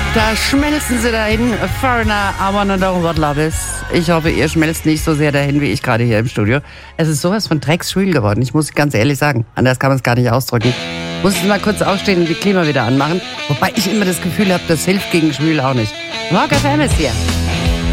Da schmelzen sie dahin. Foreigner, I wanna know what love is. Ich hoffe, ihr schmelzt nicht so sehr dahin, wie ich gerade hier im Studio. Es ist sowas von drecksschwül geworden, ich muss ganz ehrlich sagen. Anders kann man es gar nicht ausdrücken. Muss ich mal kurz aufstehen und die Klima wieder anmachen. Wobei ich immer das Gefühl habe, das hilft gegen schwül auch nicht. Rock FM ist hier.